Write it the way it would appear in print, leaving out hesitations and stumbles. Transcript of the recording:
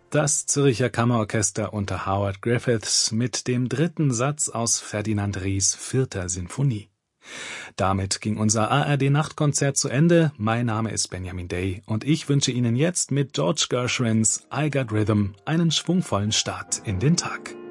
Das Zürcher Kammerorchester unter Howard Griffiths mit dem dritten Satz aus Ferdinand Ries 4. Sinfonie. Damit ging unser ARD-Nachtkonzert zu Ende. Mein Name ist Benjamin Day und ich wünsche Ihnen jetzt mit George Gershwins I Got Rhythm einen schwungvollen Start in den Tag.